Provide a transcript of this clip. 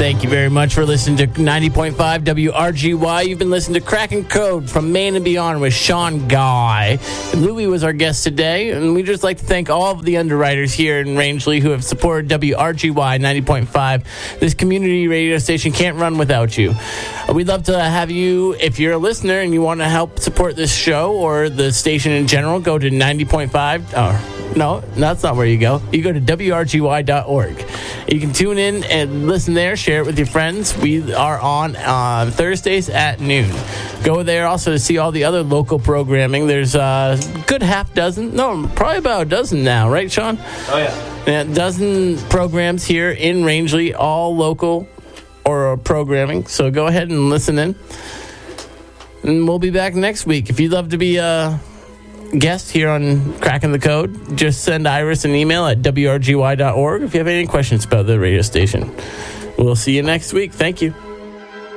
Thank you very much for listening to 90.5 WRGY. You've been listening to Cracking Code from Maine and Beyond with Sean Guy. Louie was our guest today, and we'd just like to thank all of the underwriters here in Rangeley who have supported WRGY 90.5. This community radio station can't run without you. We'd love to have you, if you're a listener and you want to help support this show or the station in general, go to 90.5. No, that's not where you go. You go to WRGY.org. You can tune in and listen there, share it with your friends. We are on Thursdays at noon. Go there also to see all the other local programming. There's a good probably about a dozen now, right, Sean? Oh, yeah. A dozen programs here in Rangeley, all local or programming. So go ahead and listen in. And we'll be back next week. If you'd love to be a guest here on Cracking the Code, just send Iris an email at WRGY.org if you have any questions about the radio station. We'll see you next week. Thank you.